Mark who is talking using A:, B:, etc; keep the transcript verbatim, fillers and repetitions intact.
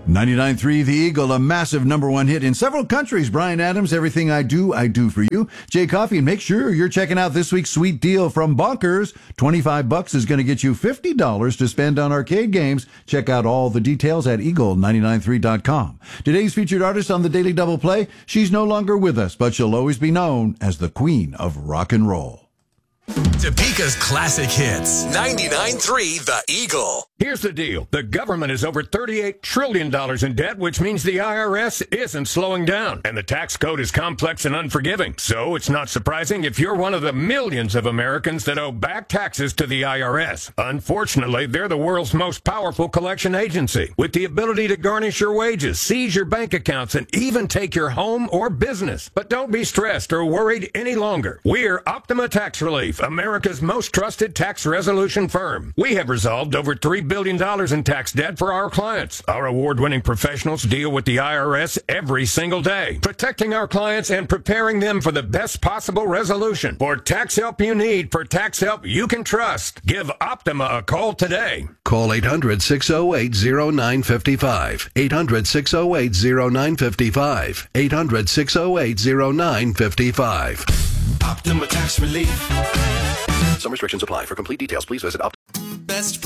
A: ninety-nine point three The Eagle, a massive number one hit in several countries. Bryan Adams, Everything I Do, I Do For You. Jay Coffey, and make sure you're checking out this week's sweet deal from Bonkers. twenty-five bucks is going to get you fifty dollars to spend on arcade games. Check out all the details at eagle nine nine three dot com. Today's featured artist on the Daily Double Play, she's no longer with us, but she'll always be known as the Queen of Rock and Roll.
B: Topeka's classic hits. ninety-nine point three The Eagle.
C: Here's the deal. The government is over thirty-eight trillion dollars in debt, which means the I R S isn't slowing down. And the tax code is complex and unforgiving. So it's not surprising if you're one of the millions of Americans that owe back taxes to the I R S. Unfortunately, they're the world's most powerful collection agency, with the ability to garnish your wages, seize your bank accounts, and even take your home or business. But don't be stressed or worried any longer. We're Optima Tax Relief, America's most trusted tax resolution firm. We have resolved over three billion dollars in tax debt for our clients. Our award-winning professionals deal with the I R S every single day, protecting our clients and preparing them for the best possible resolution. For tax help you need, for tax help you can trust, give Optima a call today.
D: Call eight hundred, six oh eight, oh nine five five. eight hundred, six oh eight, oh nine five five. eight hundred, six oh eight, oh nine five five.
E: Optima Tax Relief.
D: Some restrictions apply. For complete details, please visit Optima.
E: Best